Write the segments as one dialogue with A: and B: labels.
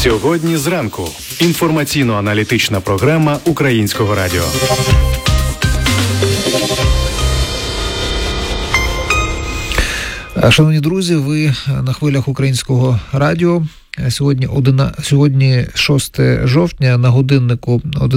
A: Сьогодні зранку. Інформаційно-аналітична програма Українського радіо.
B: Шановні друзі, ви на хвилях Українського радіо. Сьогодні 6 жовтня, на годиннику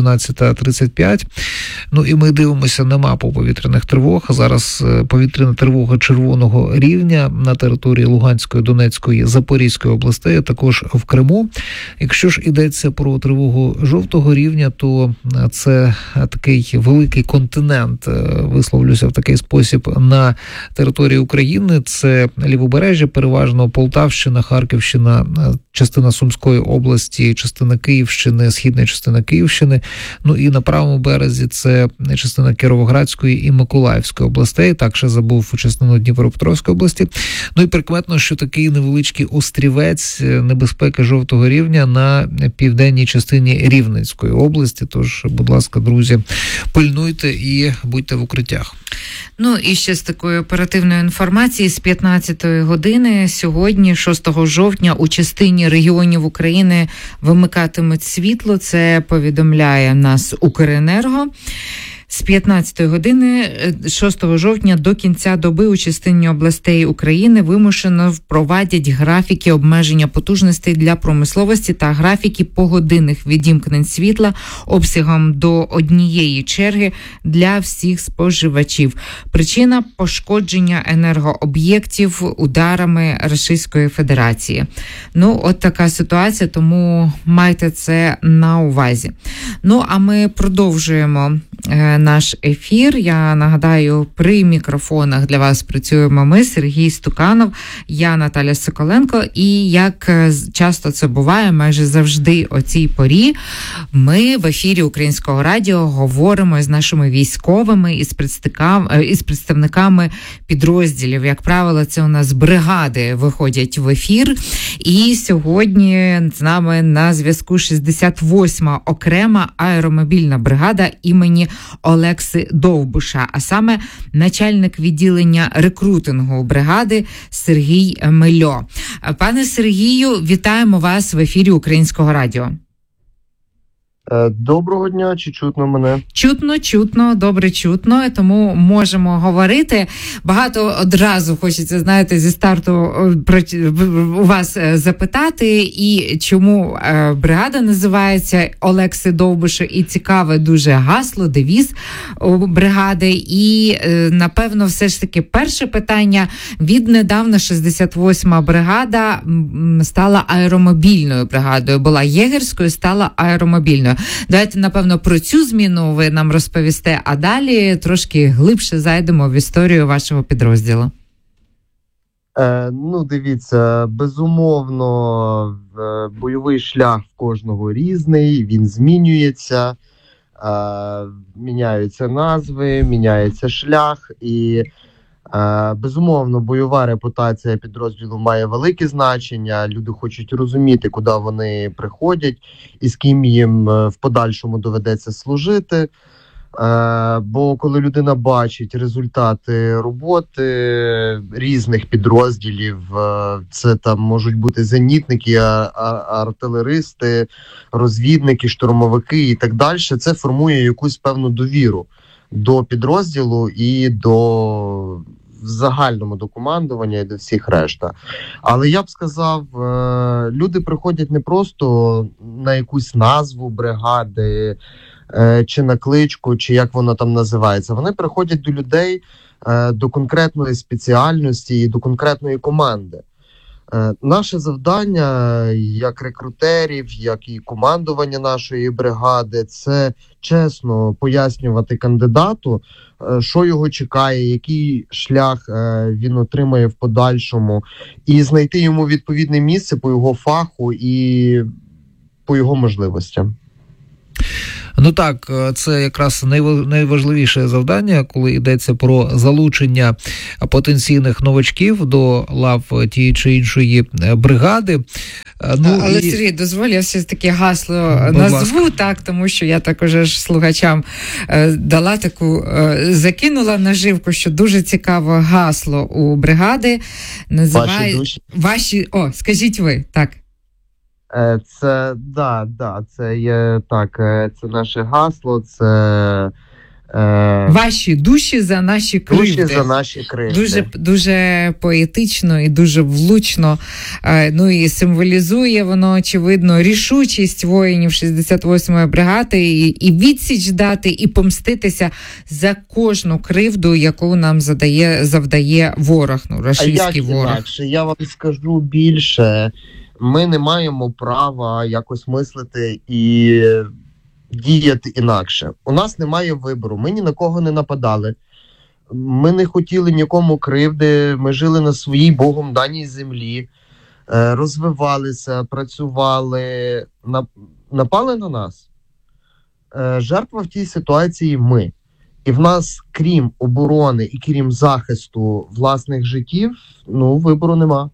B: 11:35. Ну і ми дивимося на мапу повітряних тривог. Зараз повітряна тривога червоного рівня на території Луганської, Донецької, Запорізької областей, а також в Криму. Якщо ж йдеться про тривогу жовтого рівня, то це такий великий континент, висловлюся в такий спосіб, на території України. Це Лівобережжя, переважно Полтавщина, Харківщина, частина Сумської області, частина Київщини, східна частина Київщини. Ну і на правому березі це частина Кіровоградської і Миколаївської областей. Так, ще забув частину Дніпропетровської області. Ну і прикметно, що такий невеличкий острівець небезпеки жовтого рівня на південній частині Рівненської області. Тож, будь ласка, друзі, пильнуйте і будьте в укриттях.
C: Ну і ще з такої оперативної інформації, з 15-ї години сьогодні, 6 жовтня, у частині регіонів України вимикатимуть світло. Це повідомляє нас Укренерго. З 15-ї години 6 жовтня до кінця доби у частині областей України вимушено впровадять графіки обмеження потужностей для промисловості та графіки погодинних відімкнень світла обсягом до однієї черги для всіх споживачів. Причина – пошкодження енергооб'єктів ударами Російської Федерації. Ну, от така ситуація, тому майте це на увазі. Ну, а ми продовжуємо наш ефір. Я нагадаю, при мікрофонах для вас працюємо ми, Сергій Стуканов, я Наталя Соколенко, і як часто це буває, майже завжди о цій порі, ми в ефірі Українського радіо говоримо з нашими військовими, із представниками підрозділів. Як правило, це у нас бригади виходять в ефір. І сьогодні з нами на зв'язку 68-ма окрема аеромобільна бригада імені Олекси Довбуша, а саме начальник відділення рекрутингу бригади Сергій Мельо. Пане Сергію, вітаємо вас в ефірі Українського радіо.
D: Доброго дня, чи чутно мене?
C: Чутно, добре чутно, тому можемо говорити. Багато одразу хочеться, знаєте, зі старту у вас запитати, і чому бригада називається Олекси Довбуша, і цікаве дуже гасло, девіз бригади. І, напевно, все ж таки перше питання. Віднедавна 68-ма бригада стала аеромобільною бригадою. Була єгерською, стала аеромобільною. Давайте, напевно, про цю зміну ви нам розповісте, а далі трошки глибше зайдемо в історію вашого підрозділу.
D: Дивіться, безумовно, бойовий шлях в кожного різний, він змінюється, міняються назви, міняється шлях і, безумовно, бойова репутація підрозділу має велике значення. Люди хочуть розуміти, куди вони приходять і з ким їм в подальшому доведеться служити. Бо коли людина бачить результати роботи різних підрозділів, це там можуть бути зенітники, артилеристи, розвідники, штурмовики і так далі, це формує якусь певну довіру до підрозділу і до в загальному до командування і до всіх решта. Але я б сказав, люди приходять не просто на якусь назву бригади, чи на кличку, чи як воно там називається. Вони приходять до людей, до конкретної спеціальності і до конкретної команди. Наше завдання, як рекрутерів, як і командування нашої бригади, це чесно пояснювати кандидату, що його чекає, який шлях він отримає в подальшому, і знайти йому відповідне місце по його фаху і по його можливостям.
B: Ну так, це якраз найважливіше завдання, коли йдеться про залучення потенційних новачків до лав тієї чи іншої бригади.
C: Але, Сергій, дозволь, я все-таки гасло назву, так, тому що я також слухачам дала таку, закинула наживку, що дуже цікаве гасло у бригади. Називає... Скажіть ви, так.
D: Це є так, це наше гасло, це
C: ваші душі за наші кривди.
D: Душі за наші кривди.
C: Дуже поетично і дуже влучно. Ну і символізує воно, очевидно, рішучість воїнів 68-ї бригади і відсіч дати, і помститися за кожну кривду, яку нам завдає ворог, рашистський ворог.
D: Інакше? Я вам скажу більше. Ми не маємо права якось мислити і діяти інакше. У нас немає вибору. Ми ні на кого не нападали. Ми не хотіли нікому кривди. Ми жили на своїй Богом даній землі. Розвивалися, працювали. Напали на нас. Жертва в тій ситуації ми. І в нас, крім оборони і крім захисту власних життів, вибору нема.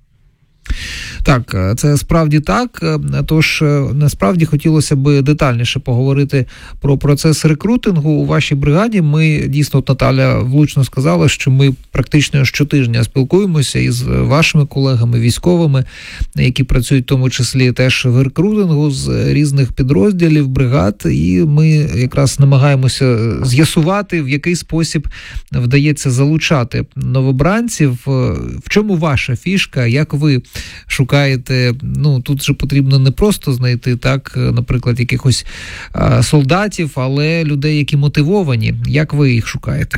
B: Так, це справді так. Тож, насправді, хотілося б детальніше поговорити про процес рекрутингу у вашій бригаді. Ми, дійсно, Наталя влучно сказала, що ми практично щотижня спілкуємося із вашими колегами, військовими, які працюють в тому числі теж в рекрутингу з різних підрозділів, бригад, і ми якраз намагаємося з'ясувати, в який спосіб вдається залучати новобранців. В чому ваша фішка, як ви шукаєте, тут же потрібно не просто знайти, так, наприклад, якихось солдатів, але людей, які мотивовані. Як ви їх шукаєте?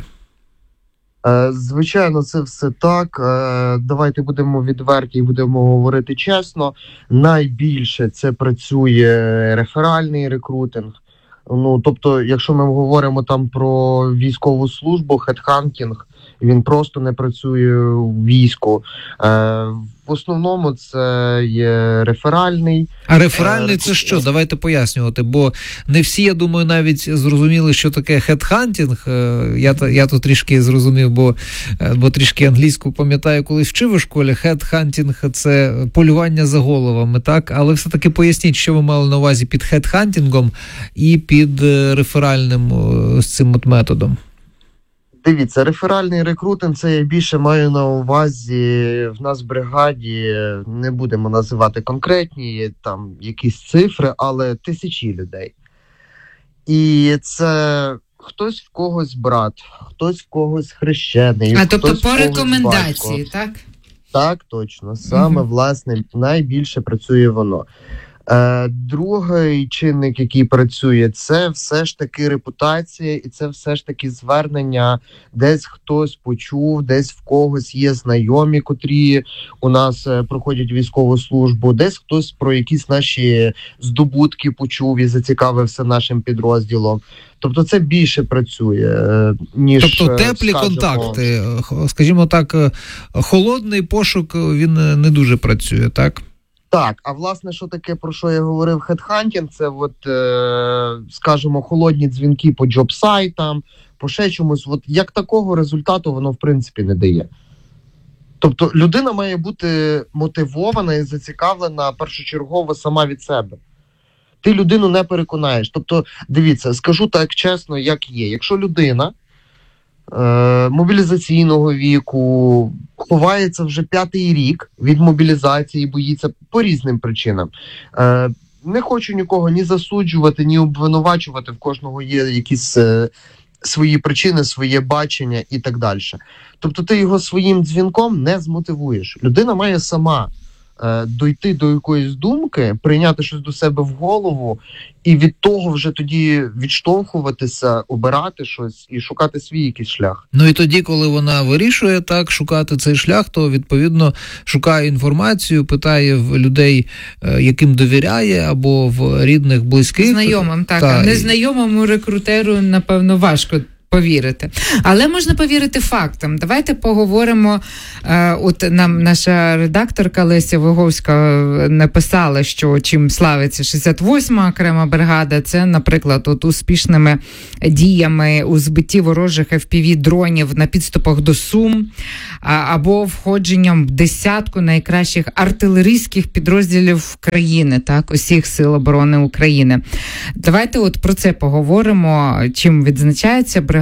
D: Звичайно, це все так. Давайте будемо відверті і будемо говорити чесно. Найбільше це працює реферальний рекрутинг. Тобто, якщо ми говоримо там про військову службу, хедхантінг, він просто не працює в війську. В основному це є реферальний.
B: А реферальний це що? Давайте пояснювати, бо не всі, я думаю, навіть зрозуміли, що таке хедхантінг. Я то трішки зрозумів, бо трішки англійську пам'ятаю, колись вчив у школі. Хедхантінг – це полювання за головами, так? Але все-таки поясніть, що ви мали на увазі під хедхантінгом і під реферальним з цим методом.
D: Дивіться, реферальний рекрутинг, це я більше маю на увазі в нас в бригаді, не будемо називати конкретні там якісь цифри, але тисячі людей. І це хтось в когось брат, хтось в когось хрещений.
C: Тобто по рекомендації, батько. Так?
D: Так, точно. Саме, власне, найбільше працює воно. Другий чинник, який працює, це все ж таки репутація, і це все ж таки звернення. Десь хтось почув, десь в когось є знайомі, котрі у нас проходять військову службу, десь хтось про якісь наші здобутки почув і зацікавився нашим підрозділом. Тобто це більше працює, ніж...
B: Тобто теплі контакти, скажімо так, холодний пошук, він не дуже працює, так?
D: Так, а власне, що таке, про що я говорив, хедхантінг, це скажімо, холодні дзвінки по джоб-сайтам, по ще чомусь, як такого результату воно, в принципі, не дає. Тобто, людина має бути мотивована і зацікавлена першочергово сама від себе. Ти людину не переконаєш. Тобто, дивіться, скажу так чесно, як є. Якщо людина мобілізаційного віку ховається вже 5-й рік від мобілізації, боїться по різним причинам. Не хочу нікого ні засуджувати, ні обвинувачувати, в кожного є якісь свої причини, своє бачення і так далі. Тобто ти його своїм дзвінком не змотивуєш. Людина має сама дойти до якоїсь думки, прийняти щось до себе в голову і від того вже тоді відштовхуватися, обирати щось і шукати свій якийсь шлях.
B: І тоді, коли вона вирішує так шукати цей шлях, то відповідно шукає інформацію, питає в людей, яким довіряє, або в рідних, близьких.
C: Знайомим, так. А незнайомому рекрутеру, напевно, важко повірити. Але можна повірити фактам. Давайте поговоримо. От нам наша редакторка Леся Виговська написала, що чим славиться 68-ма окрема бригада, це, наприклад, от успішними діями у збитті ворожих FPV-дронів на підступах до Сум, або входженням в 10 найкращих артилерійських підрозділів країни, так, усіх сил оборони України. Давайте от про це поговоримо, чим відзначається бригада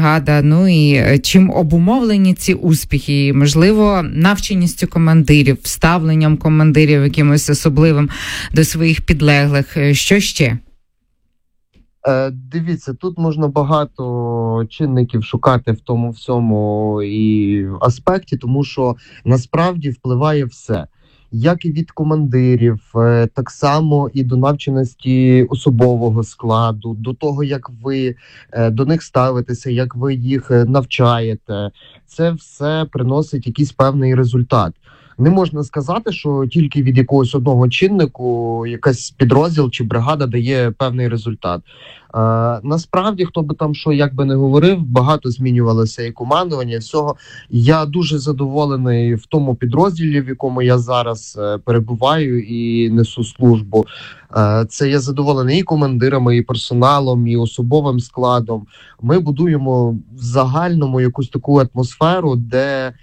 C: бригада? Ну і чим обумовлені ці успіхи? Можливо, навченістю командирів, ставленням командирів якимось особливим до своїх підлеглих? Що ще?
D: Дивіться, тут можна багато чинників шукати в тому всьому і аспекті, тому що насправді впливає все. Як і від командирів, так само і до навченості особового складу, до того, як ви до них ставитеся, як ви їх навчаєте. Це все приносить якийсь певний результат. Не можна сказати, що тільки від якогось одного чиннику якась підрозділ чи бригада дає певний результат. Насправді, хто би там що, як би не говорив, багато змінювалося і командування, і всього. Я дуже задоволений в тому підрозділі, в якому я зараз перебуваю і несу службу. Це я задоволений і командирами, і персоналом, і особовим складом. Ми будуємо в загальному якусь таку атмосферу, де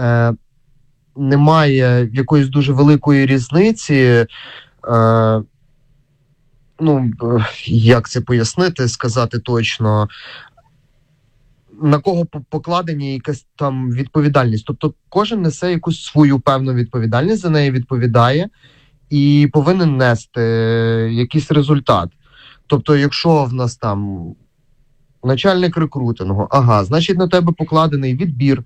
D: немає якоїсь дуже великої різниці. Як це пояснити, сказати точно, на кого покладені якась там відповідальність. Тобто кожен несе якусь свою певну відповідальність, за неї відповідає і повинен нести якийсь результат. Тобто, якщо в нас там начальник рекрутингу, значить на тебе покладений відбір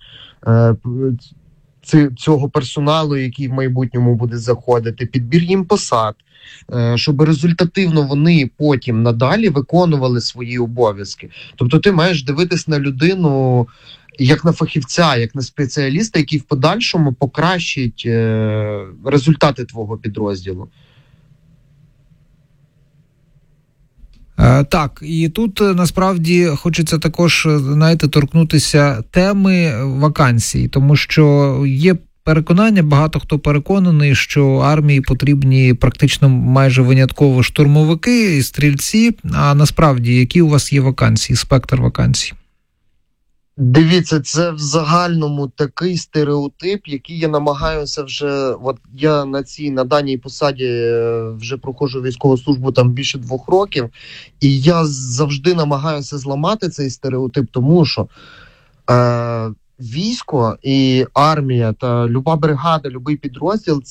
D: цього персоналу, який в майбутньому буде заходити, підбір їм посад, щоб результативно вони потім надалі виконували свої обов'язки. Тобто ти маєш дивитись на людину як на фахівця, як на спеціаліста, який в подальшому покращить результати твого підрозділу.
B: Так, і тут насправді хочеться також, торкнутися теми вакансій, тому що є переконання, багато хто переконаний, що армії потрібні практично майже винятково штурмовики і стрільці, а насправді, які у вас є вакансії, спектр вакансій?
D: Дивіться, це в загальному такий стереотип, який я намагаюся вже, я на даній посаді вже проходжу військову службу там більше 2 років, і я завжди намагаюся зламати цей стереотип, тому що військо і армія та люба бригада, любий підрозділ –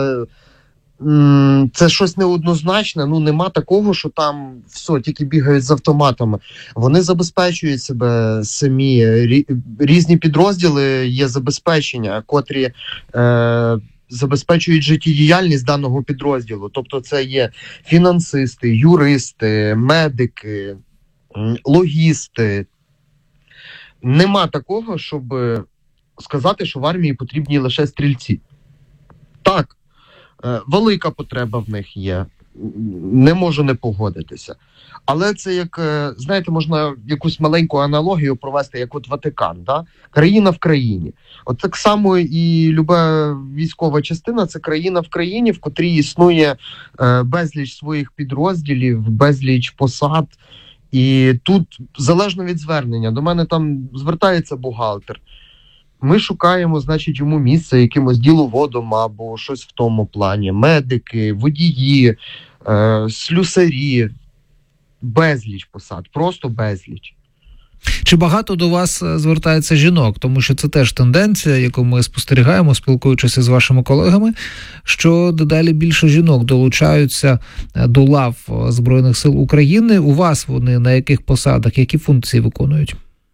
D: це щось неоднозначне, нема такого, що там все, тільки бігають з автоматами. Вони забезпечують себе самі. Різні підрозділи є забезпечення, котрі забезпечують життєдіяльність даного підрозділу. Тобто це є фінансисти, юристи, медики, логісти. Нема такого, щоб сказати, що в армії потрібні лише стрільці. Так. Велика потреба в них є, не можу не погодитися. Але це як, знаєте, можна якусь маленьку аналогію провести, як Ватикан, да? Країна в країні. От так само і люба військова частина – це країна в країні, в котрій існує безліч своїх підрозділів, безліч посад. І тут, залежно від звернення, до мене там звертається бухгалтер. Ми шукаємо, йому місце якимось діловодом або щось в тому плані. Медики, водії, слюсарі. Безліч посад, просто безліч.
B: Чи багато до вас звертається жінок? Тому що це теж тенденція, яку ми спостерігаємо, спілкуючись з вашими колегами, що дедалі більше жінок долучаються до лав Збройних сил України. У вас вони на яких посадах, які функції виконують?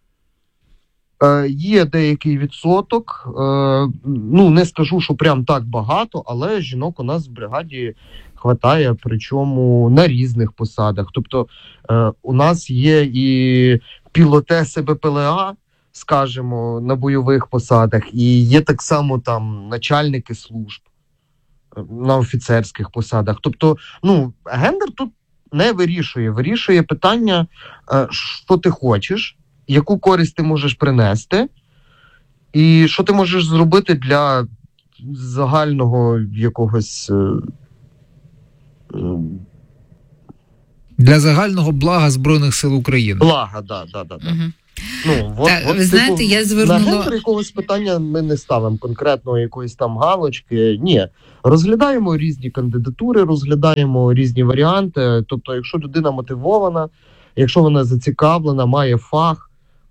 D: Є деякий відсоток, не скажу, що прям так багато, але жінок у нас в бригаді хватає, причому на різних посадах. Тобто у нас є і пілотеси БПЛА, скажімо, на бойових посадах, і є так само там начальники служб на офіцерських посадах. Тобто, гендер тут не вирішує. Вирішує питання, що ти хочеш, яку користь ти можеш принести, і що ти можеш зробити для загального якогось...
B: Для загального блага Збройних сил України.
D: Блага, да.
C: Угу. Ви знаєте, я звернула...
D: На гендер якогось питання ми не ставимо конкретно якоїсь там галочки. Ні. Розглядаємо різні кандидатури, розглядаємо різні варіанти. Тобто, якщо людина мотивована, якщо вона зацікавлена, має фах,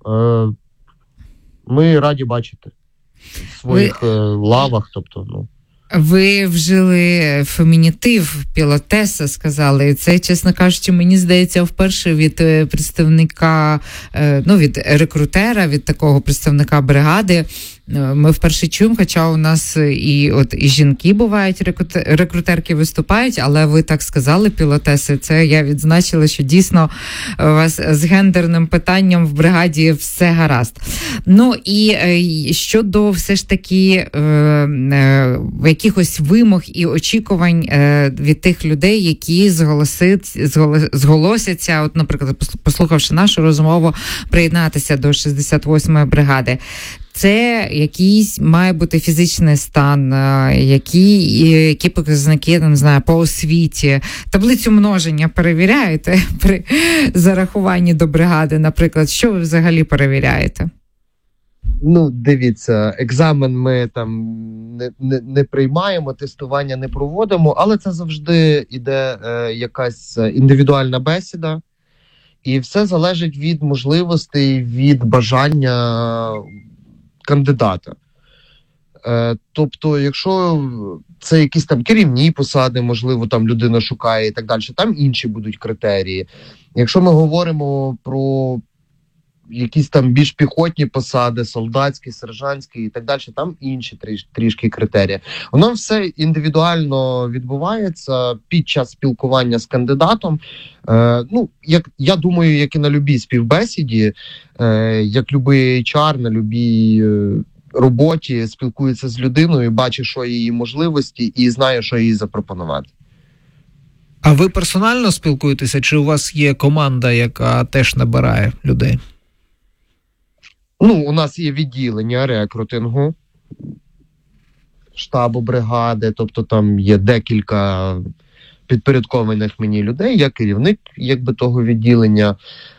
D: ми раді бачити в своїх лавах, тобто, ну.
C: Ви вжили фемінітив пілотеса, сказали. Це, чесно кажучи, мені здається, вперше від представника, від рекрутера, від такого представника бригади. Ми вперше чуємо, хоча у нас і жінки бувають, рекрутерки виступають, але ви так сказали, пілотеси, це я відзначила, що дійсно у вас з гендерним питанням в бригаді все гаразд. Ну і щодо все ж таки якихось вимог і очікувань від тих людей, які зголосяться, от, наприклад, послухавши нашу розмову, приєднатися до 68-ї бригади. Це якийсь має бути фізичний стан, які показники, не знаю, по освіті. Таблицю множення перевіряєте при зарахуванні до бригади, наприклад. Що ви взагалі перевіряєте?
D: Ну, дивіться, екзамен ми там не приймаємо, тестування не проводимо, але це завжди іде якась індивідуальна бесіда. І все залежить від можливостей, від бажання кандидата. Тобто, якщо це якісь там керівні посади, можливо, там людина шукає і так далі, там інші будуть критерії. Якщо ми говоримо про якісь там більш піхотні посади, солдатські, сержантські і так далі, там інші трішки критерії. Воно все індивідуально відбувається під час спілкування з кандидатом. Я думаю, як і на любій співбесіді, як любий HR на любій роботі спілкується з людиною, бачить, що її можливості і знає, що їй запропонувати.
B: А ви персонально спілкуєтеся, чи у вас є команда, яка теж набирає людей?
D: У нас є відділення рекрутингу, штабу бригади, тобто там є декілька підпорядкованих мені людей, я керівник, того відділення.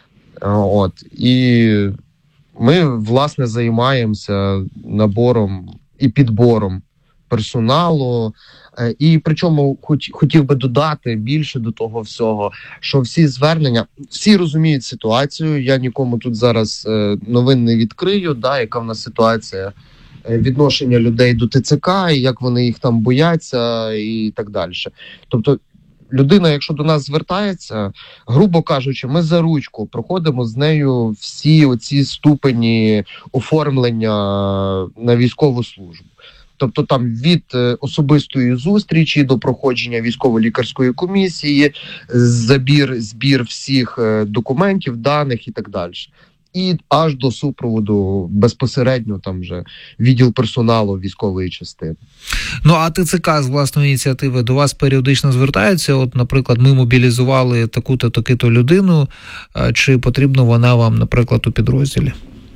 D: І ми, власне, займаємося набором і підбором персоналу. І причому хотів би додати більше до того всього, що всі звернення, всі розуміють ситуацію, я нікому тут зараз новин не відкрию, яка в нас ситуація відношення людей до ТЦК, і як вони їх там бояться і так далі. Тобто людина, якщо до нас звертається, грубо кажучи, ми за ручку проходимо з нею всі оці ступені оформлення на військову службу. Тобто там від особистої зустрічі до проходження військово-лікарської комісії, збір всіх документів, даних і так далі. І аж до супроводу безпосередньо там вже відділ персоналу військової частини.
B: А ТЦК з власної ініціативи до вас періодично звертаються? От, наприклад, ми мобілізували таку-то, таку-то людину, чи потрібно вона вам, наприклад, у підрозділі?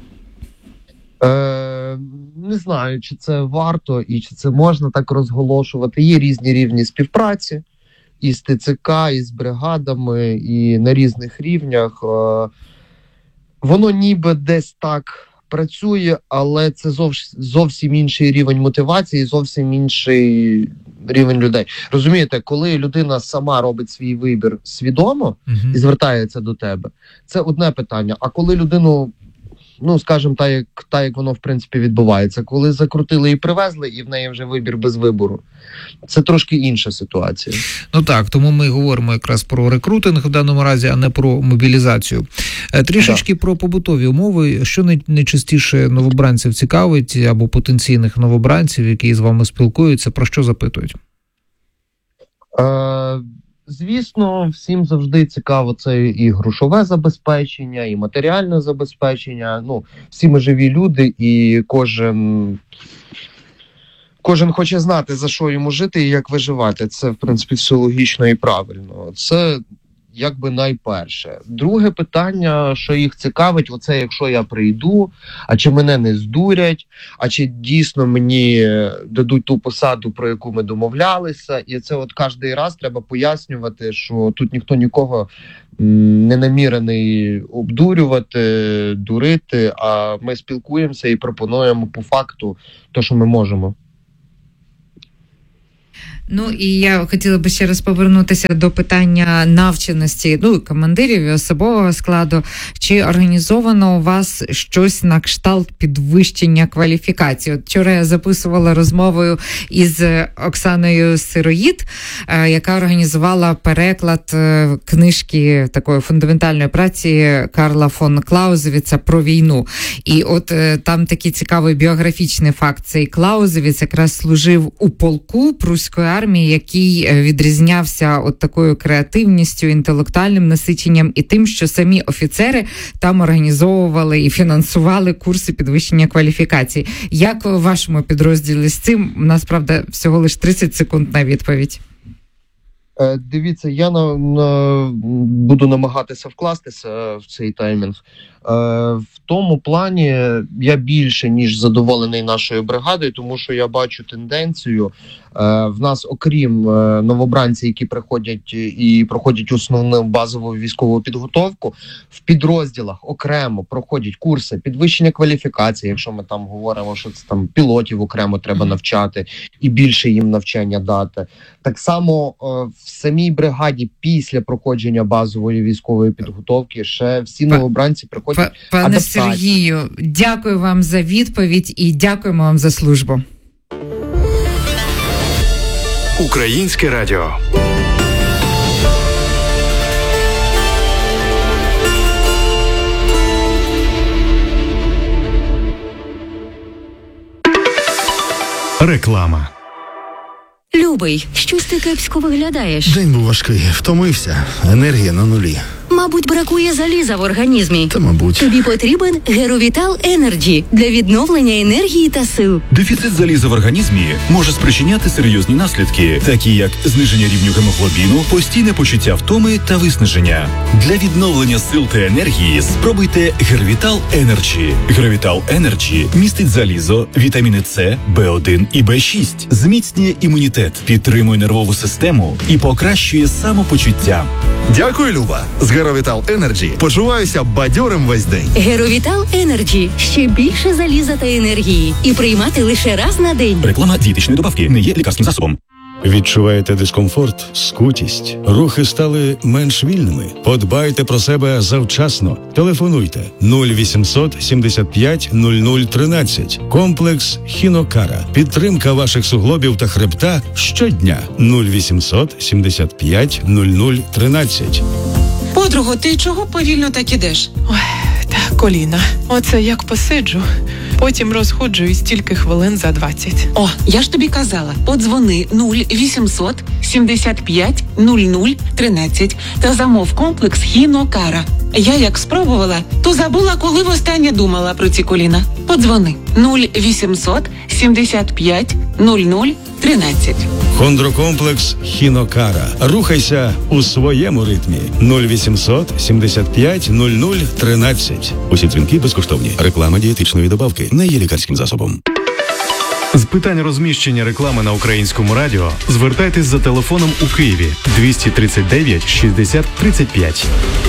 D: Не знаю, чи це варто і чи це можна так розголошувати. Є різні рівні співпраці і з ТЦК, і з бригадами, і на різних рівнях. Воно ніби десь так працює, але це зовсім інший рівень мотивації, зовсім інший рівень людей. Розумієте, коли людина сама робить свій вибір свідомо і звертається до тебе, це одне питання. А коли людину, скажімо, так як воно в принципі відбувається, коли закрутили і привезли, і в неї вже вибір без вибору, це трошки інша ситуація.
B: Так, тому ми говоримо якраз про рекрутинг в даному разі, а не про мобілізацію. Трішечки про побутові умови. Що найчастіше новобранців цікавить, або потенційних новобранців, які з вами спілкуються, про що запитують?
D: Звісно, всім завжди цікаво це і грошове забезпечення, і матеріальне забезпечення. Всі ми живі люди, і кожен хоче знати, за що йому жити і як виживати. Це, в принципі, все логічно і правильно. Це найперше. Друге питання, що їх цікавить, оце якщо я прийду, а чи мене не здурять, а чи дійсно мені дадуть ту посаду, про яку ми домовлялися. І це кожен раз треба пояснювати, що тут ніхто нікого не намірений обдурювати, дурити, а ми спілкуємося і пропонуємо по факту те, що ми можемо.
C: Ну, і я хотіла би ще раз повернутися до питання навченості, командирів і особового складу. Чи організовано у вас щось на кшталт підвищення кваліфікації? От вчора я записувала розмовою із Оксаною Сироїд, яка організувала переклад книжки такої фундаментальної праці Карла фон Клаузевіца про війну. І от там такий цікавий біографічний факт. Цей Клаузевіц якраз служив у полку Пруської армії, який відрізнявся от такою креативністю, інтелектуальним насиченням і тим, що самі офіцери там організовували і фінансували курси підвищення кваліфікації. Як в вашому підрозділі з цим? У нас, правда, всього лише 30 секунд на відповідь.
D: Дивіться, я буду намагатися вкластися в цей таймінг. В тому плані я більше, ніж задоволений нашою бригадою, тому що я бачу тенденцію. В нас, окрім новобранців, які приходять і проходять основну базову військову підготовку, в підрозділах окремо проходять курси підвищення кваліфікації, якщо ми там говоримо, що це там пілотів окремо треба навчати і більше їм навчання дати. Так само в самій бригаді після проходження базової військової підготовки ще всі новобранці приходять
C: Пане
D: адаптації.
C: Сергію, дякую вам за відповідь і дякуємо вам за службу.
A: Українське радіо. Реклама.
E: Любий, щось ти кепсько виглядаєш.
F: День був важкий, втомився, енергія на нулі.
E: Мабуть, бракує заліза в організмі.
F: Та, мабуть.
E: Тобі потрібен Геровітал Енерджі для відновлення енергії та сил.
G: Дефіцит заліза в організмі може спричиняти серйозні наслідки, такі як зниження рівню гемоглобіну, постійне почуття втоми та виснаження. Для відновлення сил та енергії спробуйте Геровітал Енерджі. Геровітал Енерджі містить залізо, вітаміни С, В1 і В6, зміцнює імунітет, підтримує нервову систему і покращує самопочуття.
F: Дякую, Люба. З Геровітал Енерджі почуваюся бадьорим весь день.
E: Геровітал Енерджі. Ще більше заліза та енергії. І приймати лише раз на день.
G: Реклама дієтичної добавки не є лікарським засобом.
H: Відчуваєте дискомфорт, скутість? Рухи стали менш вільними? Подбайте про себе завчасно. Телефонуйте 0800 75 00 13. Комплекс Хінокара. Підтримка ваших суглобів та хребта щодня. 0800 75 00 13.
I: Подруго, ти чого повільно так ідеш?
J: Ой, та коліна. Оце як посиджу. Потім розходжуюсь тільки хвилин за 20.
I: О, я ж тобі казала, подзвони 0800 75 00 13 та замов комплекс Хінокара. Я як спробувала, то забула, коли востаннє думала про ці коліна. Подзвони 0800 75 00 13.
H: Хондрокомплекс Хінокара. Рухайся у своєму ритмі. 0800 75 00 13.
G: Усі дзвінки безкоштовні. Реклама дієтичної добавки не є лікарським засобом.
A: З питань розміщення реклами на Українському радіо звертайтесь за телефоном у Києві 239 60 35.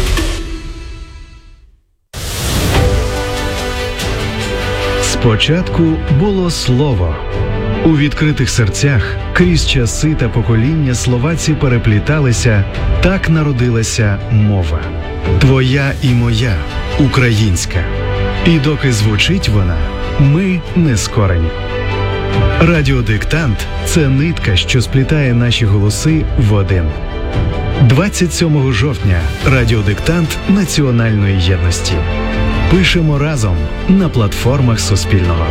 A: Спочатку було слово. У відкритих серцях крізь часи та покоління слова ці перепліталися, так народилася мова. Твоя і моя, українська. І доки звучить вона, ми не скорені. Радіодиктант – це нитка, що сплітає наші голоси в один. 27 жовтня радіодиктант національної єдності. Пишемо разом на платформах Суспільного.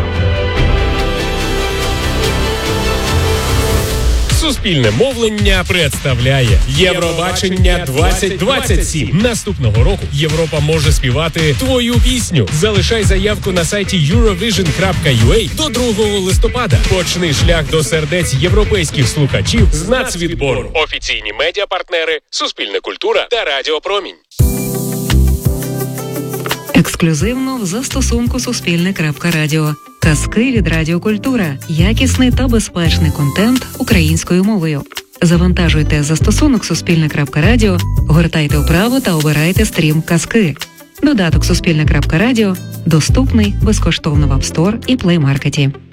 K: Суспільне мовлення представляє Євробачення 2027. Наступного року Європа може співати твою пісню. Залишай заявку на сайті eurovision.ua до 2 листопада. Почни шлях до сердець європейських слухачів з нацвідбору. Офіційні медіапартнери Суспільне культура та Радіо Промінь.
E: Ексклюзивно в застосунку Суспільне.Радіо. Казки від Радіокультура. Якісний та безпечний контент українською мовою. Завантажуйте застосунок Суспільне.Радіо, гортайте вправо та обирайте стрім «Казки». Додаток Суспільне.Радіо доступний безкоштовно в App Store і Play Market.